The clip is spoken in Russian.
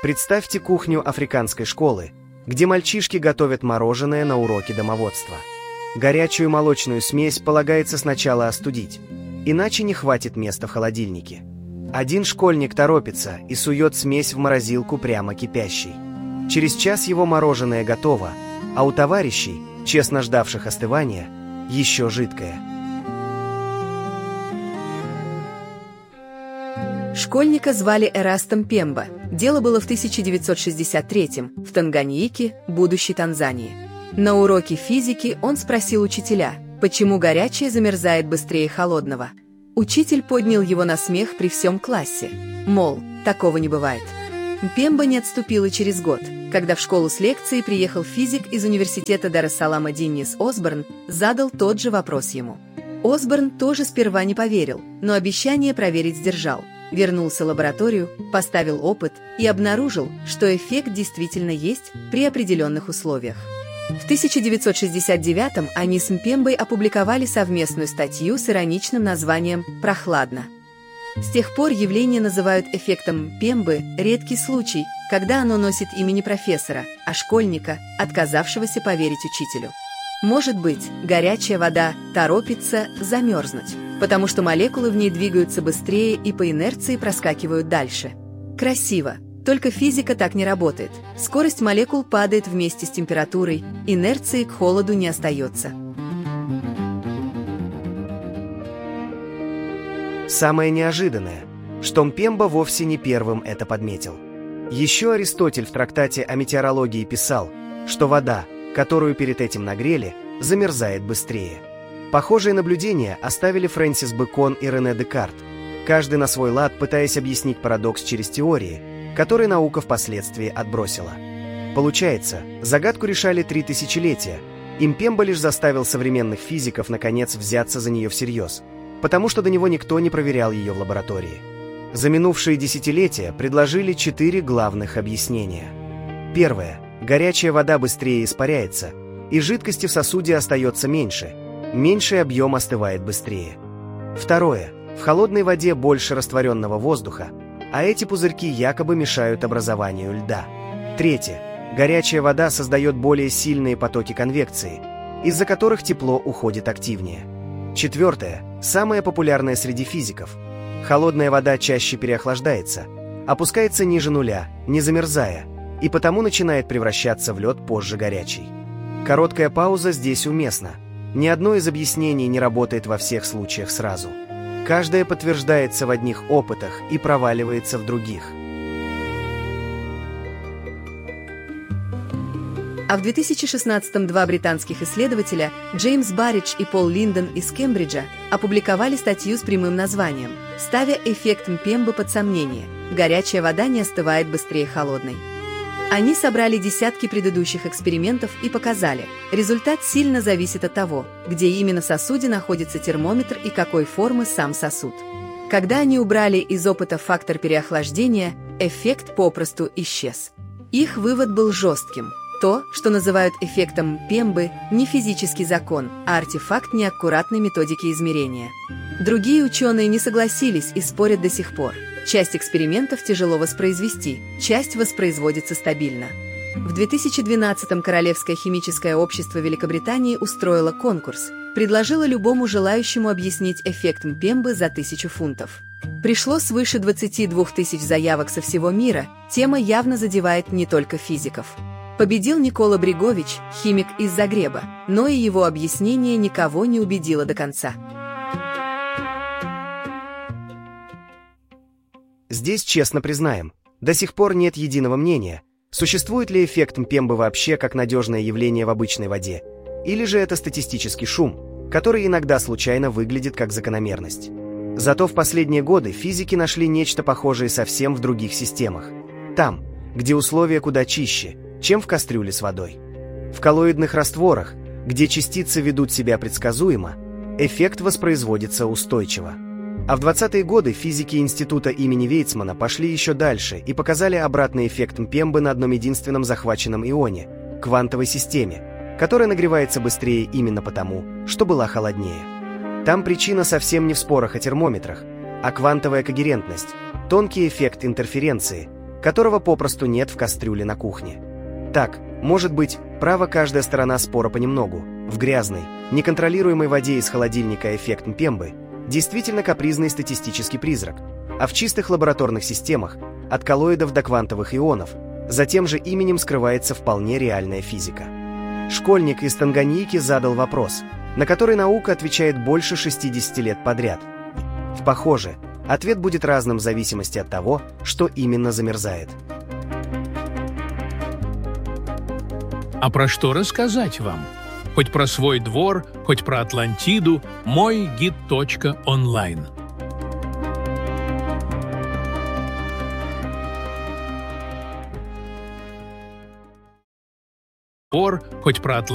Представьте кухню африканской школы, где мальчишки готовят мороженое на уроке домоводства. Горячую молочную смесь полагается сначала остудить, иначе не хватит места в холодильнике. Один школьник торопится и сует смесь в морозилку прямо кипящей. Через час его мороженое готово, а у товарищей, честно ждавших остывания, еще жидкое. Школьника звали Эрастом Пемба. Дело было в 1963-м в Танганьике, будущей Танзании. На уроке физики он спросил учителя, почему горячее замерзает быстрее холодного. Учитель поднял его на смех при всем классе. Мол, такого не бывает. Пемба не отступил и через год, когда в школу с лекцией приехал физик из университета Дар-эс-Салама Деннис Осборн, задал тот же вопрос ему. Осборн тоже сперва не поверил, но обещание проверить сдержал. Вернулся в лабораторию, поставил опыт и обнаружил, что эффект действительно есть при определенных условиях. В 1969-м они с Мпембой опубликовали совместную статью с ироничным названием «Прохладно». С тех пор явление называют эффектом Пембы редкий случай, когда оно носит имя не профессора, а школьника, отказавшегося поверить учителю. Может быть, горячая вода торопится замерзнуть, потому что молекулы в ней двигаются быстрее и по инерции проскакивают дальше. Красиво, только физика так не работает. Скорость молекул падает вместе с температурой, инерции к холоду не остается. Самое неожиданное, что Мпемба вовсе не первым это подметил. Еще Аристотель в трактате о метеорологии писал, что вода, которую перед этим нагрели, замерзает быстрее. Похожие наблюдения оставили Фрэнсис Бэкон и Рене Декарт, каждый на свой лад пытаясь объяснить парадокс через теории, которые наука впоследствии отбросила. Получается, загадку решали 3 тысячелетия, и Мпемба лишь заставил современных физиков наконец взяться за нее всерьез, потому что до него никто не проверял ее в лаборатории. За минувшие десятилетия предложили 4 главных объяснения. Первое. Горячая вода быстрее испаряется, и жидкости в сосуде остается меньше, меньший объем остывает быстрее. Второе. В холодной воде больше растворенного воздуха, а эти пузырьки якобы мешают образованию льда. Третье. Горячая вода создает более сильные потоки конвекции, из-за которых тепло уходит активнее. Четвертое. Самое популярное среди физиков. Холодная вода чаще переохлаждается, опускается ниже нуля, не замерзая, и потому начинает превращаться в лед позже горячей. Короткая пауза здесь уместна. Ни одно из объяснений не работает во всех случаях сразу. Каждое подтверждается в одних опытах и проваливается в других. А в 2016-м 2 британских исследователя, Джеймс Барридж и Пол Линдон из Кембриджа, опубликовали статью с прямым названием, ставя эффект Мпембы под сомнение. Горячая вода не остывает быстрее холодной. Они собрали десятки предыдущих экспериментов и показали, результат сильно зависит от того, где именно в сосуде находится термометр и какой формы сам сосуд. Когда они убрали из опыта фактор переохлаждения, эффект попросту исчез. Их вывод был жестким. То, что называют эффектом Мпембы, не физический закон, а артефакт неаккуратной методики измерения. Другие ученые не согласились и спорят до сих пор. Часть экспериментов тяжело воспроизвести, часть воспроизводится стабильно. В 2012-м Королевское химическое общество Великобритании устроило конкурс, предложило любому желающему объяснить эффект Мпембы за 1000 фунтов. Пришло свыше 22 тысяч заявок со всего мира, тема явно задевает не только физиков. Победил Никола Бригович, химик из Загреба, но и его объяснение никого не убедило до конца. Здесь честно признаем, до сих пор нет единого мнения, существует ли эффект Мпембы вообще как надежное явление в обычной воде, или же это статистический шум, который иногда случайно выглядит как закономерность. Зато в последние годы физики нашли нечто похожее совсем в других системах. Там, где условия куда чище, чем в кастрюле с водой. В коллоидных растворах, где частицы ведут себя предсказуемо, эффект воспроизводится устойчиво. А в 20-е годы физики института имени Вейцмана пошли еще дальше и показали обратный эффект Мпембы на одном единственном захваченном ионе – квантовой системе, которая нагревается быстрее именно потому, что была холоднее. Там причина совсем не в спорах о термометрах, а квантовая когерентность, тонкий эффект интерференции, которого попросту нет в кастрюле на кухне. Так, может быть, права каждая сторона спора понемногу. В грязной, неконтролируемой воде из холодильника эффект Мпембы действительно капризный статистический призрак, а в чистых лабораторных системах, от коллоидов до квантовых ионов, за тем же именем скрывается вполне реальная физика. Школьник из Танганьики задал вопрос, на который наука отвечает больше 60 лет подряд. Похоже, ответ будет разным в зависимости от того, что именно замерзает. А про что рассказать вам? Хоть про свой двор, хоть про Атлантиду, мойгид.онлайн. Хоть про Атлантиду.